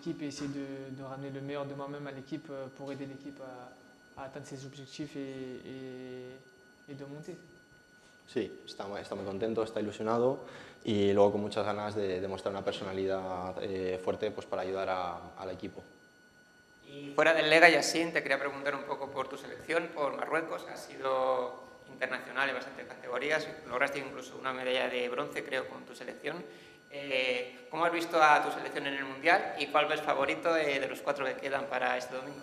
l'équipe et essayer de ramener le meilleur de moi-même à l'équipe pour aider l'équipe à atteindre ses objectifs et de monter. Sí, está muy contento, está ilusionado y luego con muchas ganas de demostrar una personalidad fuerte pues, para ayudar al equipo. Y fuera del Lega, Yassine, te quería preguntar un poco por tu selección, por Marruecos. Has sido internacional en bastantes categorías, lograste incluso una medalla de bronce, creo, con tu selección. ¿Cómo has visto a tu selección en el Mundial y cuál ves favorito de los 4 que quedan para este domingo?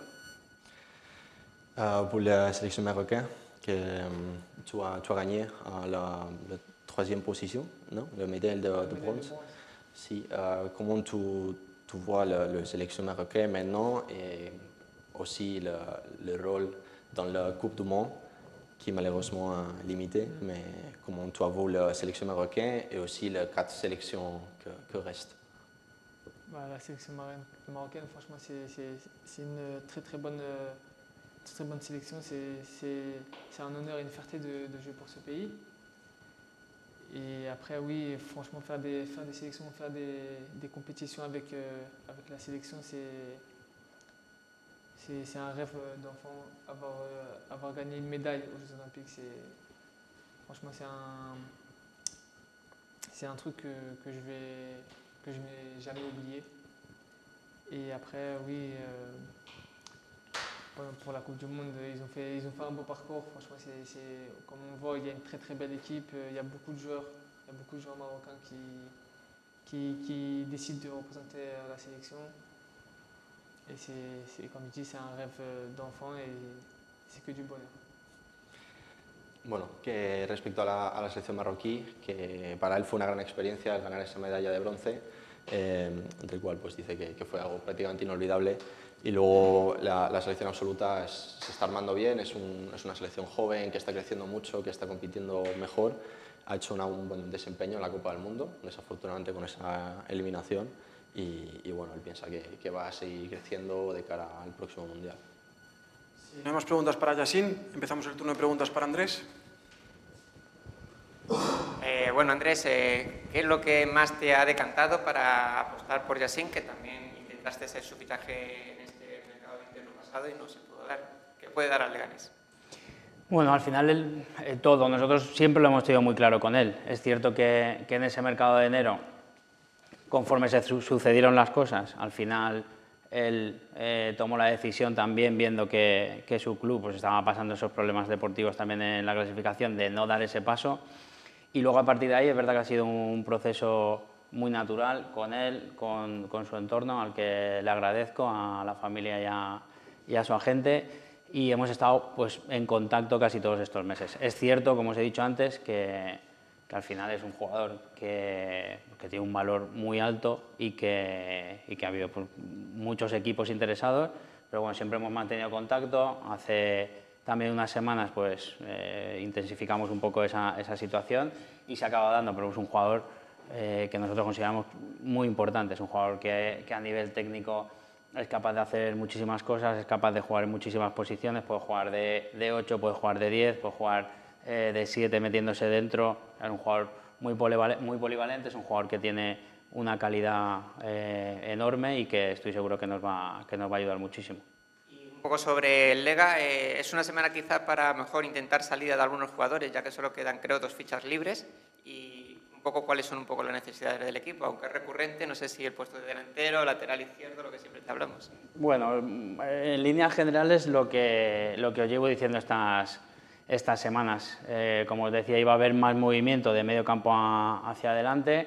Pour la sélection marocaine, que tu as gagné la troisième position, non? La médaille de bronze. Si, comment tu vois la sélection marocaine maintenant et aussi le rôle dans la Coupe du Monde, qui est malheureusement limité, mais comment tu vois la sélection marocaine et aussi les 4 sélections que restent? La sélection marocaine, franchement, c'est une très bonne sélection. C'est un honneur et une fierté de jouer pour ce pays. Et après, oui, franchement, faire des sélections, faire des compétitions avec la sélection, c'est un rêve d'enfant. Avoir gagné une médaille aux Jeux Olympiques, franchement, c'est un truc que je n'ai jamais oublié. Et après, oui, pour la Coupe du Monde, ils ont fait un beau parcours. Franchement, comme on voit, il y a une très belle équipe. Il y a beaucoup de joueurs marocains qui décident de représenter la sélection. Et comme je dis, c'est un rêve d'enfant et c'est que du bonheur. Bueno, que respecto a la selección marroquí, que para él fue una gran experiencia el ganar esa medalla de bronce, del cual pues dice que fue algo prácticamente inolvidable. Y luego la selección absoluta se está armando bien, es una selección joven que está creciendo mucho, que está compitiendo mejor, ha hecho un buen desempeño en la Copa del Mundo, desafortunadamente con esa eliminación, y bueno, él piensa que va a seguir creciendo de cara al próximo Mundial. Si no hay más preguntas para Yassine, empezamos el turno de preguntas para Andrés. Bueno, Andrés, ¿qué es lo que más te ha decantado para apostar por Yassine, que también intentaste ser su fichaje en este mercado de invierno pasado y no se pudo dar? ¿Qué puede dar al Leganés? Bueno, al final todo, nosotros siempre lo hemos tenido muy claro con él. Es cierto que en ese mercado de enero, conforme se sucedieron las cosas, al final él tomó la decisión también, viendo que su club pues, estaba pasando esos problemas deportivos también en la clasificación, de no dar ese paso. Y luego a partir de ahí es verdad que ha sido un proceso muy natural con él, con su entorno, al que le agradezco, a la familia y a su agente, y hemos estado pues, en contacto casi todos estos meses. Es cierto, como os he dicho antes, que al final es un jugador que tiene un valor muy alto y que ha habido pues, muchos equipos interesados, pero bueno, siempre hemos mantenido contacto. Hace también unas semanas pues, intensificamos un poco esa situación y se acaba dando, pero es un jugador que nosotros consideramos muy importante, es un jugador que a nivel técnico es capaz de hacer muchísimas cosas, es capaz de jugar en muchísimas posiciones, puede jugar de 8, puede jugar de 10, puede jugar de 7 metiéndose dentro, es un jugador muy polivalente, es un jugador que tiene una calidad enorme y que estoy seguro que nos va a ayudar muchísimo. Un poco sobre el Lega, es una semana quizá para mejor intentar salida de algunos jugadores, ya que solo quedan creo 2 fichas libres, y un poco cuáles son un poco las necesidades del equipo, aunque es recurrente, no sé si el puesto de delantero, lateral izquierdo, lo que siempre te hablamos. Bueno, en líneas generales lo que os llevo diciendo estas semanas, como os decía, iba a haber más movimiento de medio campo hacia adelante,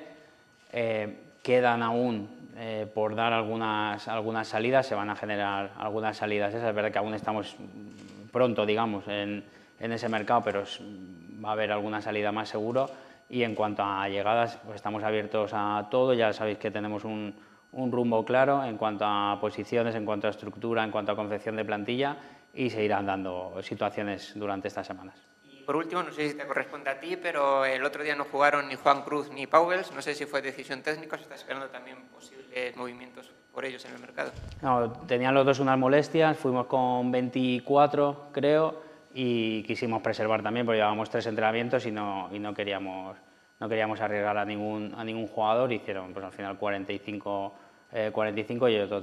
quedan aún por dar algunas salidas, se van a generar algunas salidas esas, es verdad que aún estamos pronto, digamos, en ese mercado, pero va a haber alguna salida más seguro, y en cuanto a llegadas, pues estamos abiertos a todo, ya sabéis que tenemos un rumbo claro en cuanto a posiciones, en cuanto a estructura, en cuanto a confección de plantilla, y se irán dando situaciones durante estas semanas. Por último, no sé si te corresponde a ti, pero el otro día no jugaron ni Juan Cruz ni Pauwels. No sé si fue decisión técnica o si está esperando también posibles movimientos por ellos en el mercado. No, tenían los dos unas molestias, fuimos con 24, creo, y quisimos preservar también, porque llevábamos 3 entrenamientos y no queríamos arriesgar a ningún jugador. Hicieron pues, al final 45 y el otro